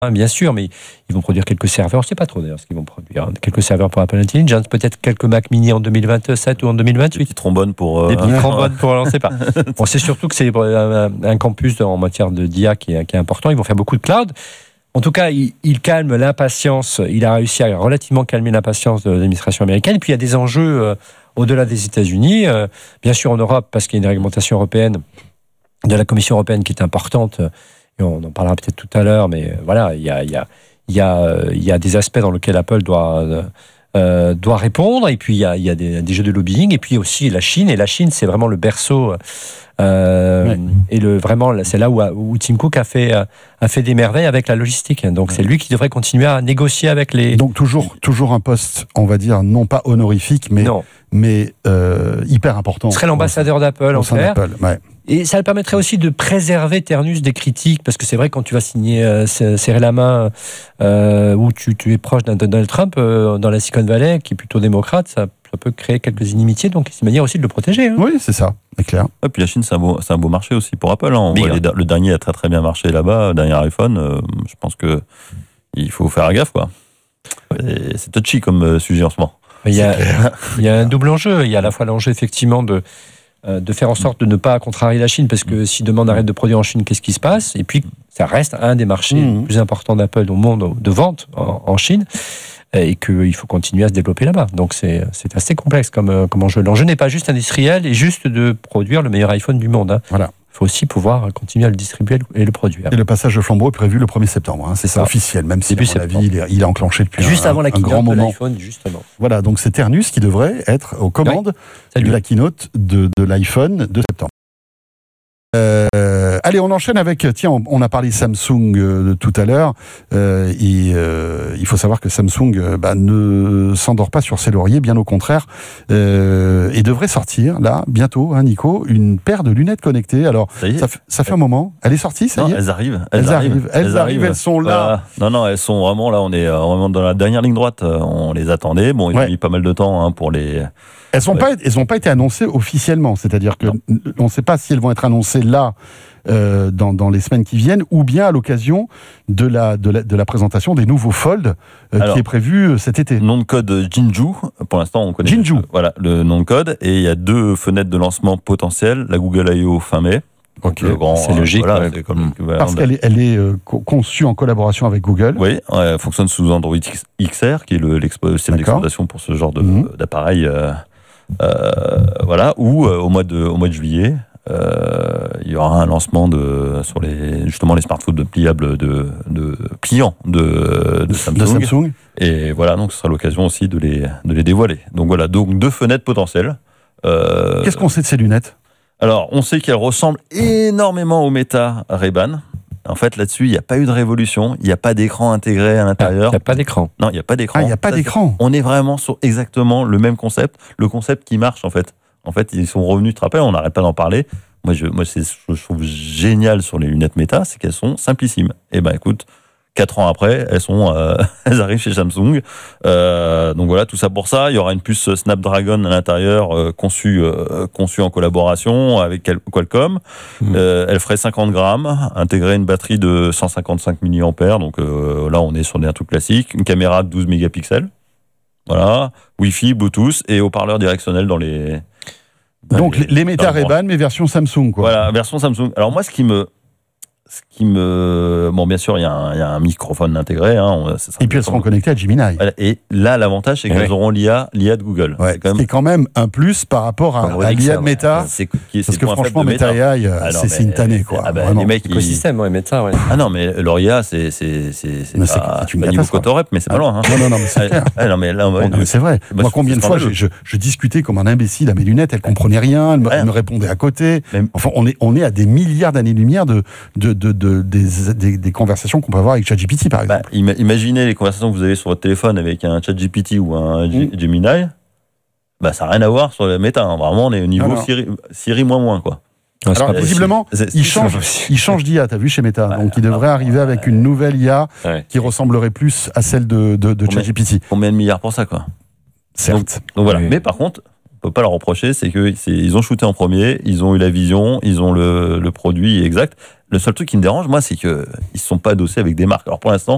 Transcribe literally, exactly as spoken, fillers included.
Bien sûr, mais ils vont produire quelques serveurs. Je ne sais pas trop d'ailleurs ce qu'ils vont produire. Quelques serveurs pour Apple Intelligence, peut-être quelques Mac Mini en deux mille vingt-sept ou en deux mille vingt-huit. Des petits trombones pour... Euh... Des petits trombones pour... On ne sait pas. Bon, c'est surtout que c'est un, un campus en matière de d'I A qui est, qui est important. Ils vont faire beaucoup de cloud. En tout cas, il, il calme l'impatience. Il a réussi à relativement calmer l'impatience de l'administration américaine. Et puis, il y a des enjeux euh, au-delà des États-Unis. Euh, bien sûr, en Europe, parce qu'il y a une réglementation européenne, de la Commission européenne qui est importante. Et on en parlera peut-être tout à l'heure, mais voilà, il y a... Il y a Il y, a, il y a des aspects dans lesquels Apple doit, euh, doit répondre, et puis il y a, il y a des, des jeux de lobbying, et puis aussi la Chine. Et la Chine, c'est vraiment le berceau, euh, ouais. et le, vraiment, c'est là où, où Tim Cook a fait, a fait des merveilles avec la logistique. Donc ouais. c'est lui qui devrait continuer à négocier avec les... Donc toujours, toujours un poste, on va dire, non pas honorifique, mais, mais euh, hyper important. Ce serait l'ambassadeur d'Apple, en fait. Ouais. Et ça permettrait aussi de préserver Ternus des critiques, parce que c'est vrai que quand tu vas signer, euh, serrer la main, euh, ou tu, tu es proche d'un Donald Trump euh, dans la Silicon Valley, qui est plutôt démocrate, ça, ça peut créer quelques inimitiés, donc c'est une manière aussi de le protéger. Hein. Oui, c'est ça, c'est clair. Et puis la Chine, c'est un beau, c'est un beau marché aussi pour Apple. Hein. On voit les, le dernier a très très bien marché là-bas, le dernier iPhone. Euh, je pense que il faut faire gaffe, quoi. Et c'est touchy comme euh, sujet en ce moment. Il y a, il y a un double enjeu. Il y a à la fois l'enjeu effectivement de de faire en sorte de ne pas contrarier la Chine, parce que si demain on arrête de produire en Chine, qu'est-ce qui se passe ? Et puis, ça reste un des marchés mmh. les plus importants d'Apple au monde de vente en, en Chine, et qu'il faut continuer à se développer là-bas. Donc, c'est, c'est assez complexe comme, comme enjeu. L'enjeu n'est pas juste industriel et juste de produire le meilleur iPhone du monde. Hein. Voilà. Il faut aussi pouvoir continuer à le distribuer et le produire. Et le passage de flambeau est prévu le premier septembre. Hein. C'est, c'est ça, officiel, même si, à mon avis, il est, il est enclenché depuis juste un, avant la un grand moment. De l'iPhone, justement. Voilà, donc c'est Ternus qui devrait être aux commandes oui. de la keynote de, de l'iPhone de septembre. Euh, allez, on enchaîne avec, tiens, on, on a parlé Samsung euh, tout à l'heure, euh, et euh, il faut savoir que Samsung euh, bah, ne s'endort pas sur ses lauriers, bien au contraire, euh, et devrait sortir, là, bientôt, hein, Nico, une paire de lunettes connectées. Alors, ça, ça, f- ça fait un moment. Elle est sortie, ça non, y est elles arrivent. Elles, elles arrivent. arrivent. Elles, elles arrivent, elles sont là. Voilà. Non, non, elles sont vraiment là, on est vraiment dans la dernière ligne droite. On les attendait. Bon, il ouais. a mis pas mal de temps hein, pour les... Elles n'ont ouais. pas, pas été annoncées officiellement, c'est-à-dire que non. on ne sait pas si elles vont être annoncées là, euh, dans, dans les semaines qui viennent, ou bien à l'occasion de la, de la, de la présentation des nouveaux Fold, euh, Alors, qui est prévu cet été. Nom de code Jinju, pour l'instant on connaît Jinju. Le, voilà, le nom de code, et il y a deux fenêtres de lancement potentielles, la Google I O fin mai. Okay. Le grand, c'est logique. Voilà, ouais. c'est comme Parce qu'elle est, elle est euh, conçue en collaboration avec Google. Oui, elle fonctionne sous Android X R, qui est le l'expo- système d'exploitation pour ce genre de, mm-hmm. d'appareil. Euh, Euh, voilà, ou euh, au mois de au mois de juillet, euh, il y aura un lancement de sur les justement les smartphones de pliables de, de pliants de, de, Samsung. de Samsung. Et voilà, donc ce sera l'occasion aussi de les de les dévoiler. Donc voilà, donc deux fenêtres potentielles. Euh, Qu'est-ce qu'on sait de ces lunettes ? Alors, on sait qu'elles ressemblent énormément au Meta Ray-Ban. En fait, là-dessus, il n'y a pas eu de révolution. Il n'y a pas d'écran intégré à l'intérieur. Il n'y a pas d'écran. Non, il n'y a pas d'écran. Ah, il n'y a pas Ça, d'écran. On est vraiment sur exactement le même concept. Le concept qui marche, en fait. En fait, ils sont revenus, tu te rappelles, on n'arrête pas d'en parler. Moi, je, moi c'est, je trouve génial sur les lunettes Meta, c'est qu'elles sont simplissimes. Et ben, écoute, quatre ans après, elles sont, euh, elles arrivent chez Samsung. Euh, donc voilà, tout ça pour ça. Il y aura une puce Snapdragon à l'intérieur, euh, conçue, euh, conçue en collaboration avec Qualcomm. Mmh. Euh, elle ferait cinquante grammes, intégrer une batterie de cent cinquante-cinq milliampères. Donc euh, là, on est sur des trucs classiques. Une caméra de douze mégapixels. Voilà. Wi-Fi, Bluetooth et haut-parleur directionnel dans les. Dans donc les, les Meta Ray-Ban, mais version Samsung, quoi. Voilà, version Samsung. Alors moi, ce qui me. Ce qui me... Bon, bien sûr, il y, y a un microphone intégré. Hein, ça et puis elles seront connectées à Gemini. Et là, l'avantage, c'est qu'elles ouais. auront l'I A, l'I A de Google. Ouais, c'est, quand même... c'est quand même un plus par rapport à, à l'I A de Meta. C'est, c'est, parce que franchement, Meta A I, ah c'est, c'est une tannée, quoi. Ah bah, les mecs, l'écosystème, ils... ouais, Meta, ouais. Ah non, mais leur I A, c'est, c'est, c'est, c'est, non, pas, c'est, c'est une pas niveau Cotorep, mais c'est ah, pas loin. Hein. Non, non, non, mais c'est clair. Ah, non, mais là, bon, ouais, c'est vrai. Bah, moi, combien de fois je, je, je discutais comme un imbécile à mes lunettes, elles comprenaient rien, elles me, elles me répondaient à côté. Enfin, on est, on est à des milliards d'années-lumière de, de, de, de, des, des, des conversations qu'on peut avoir avec ChatGPT, par exemple. Bah, imaginez les conversations que vous avez sur votre téléphone avec un ChatGPT ou un G- mmh. Gemini. Bah, ça n'a rien à voir sur le Meta. Hein. Vraiment, on est au niveau Siri, Siri moins moins, quoi. Non, alors, visiblement, c'est, il, change, il change d'I A, t'as vu, chez Meta. Ouais, donc, il devrait alors, arriver avec une nouvelle I A ouais. qui ressemblerait plus à celle de, de, de combien, ChatGPT. Combien de milliards pour ça, quoi. Certes. Donc, donc voilà. Oui. Mais par contre, on peut pas leur reprocher, c'est qu'ils c'est, ont shooté en premier, ils ont eu la vision, ils ont le, le produit exact. Le seul truc qui me dérange, moi, c'est qu'ils ne sont pas adossés avec des marques. Alors, pour l'instant,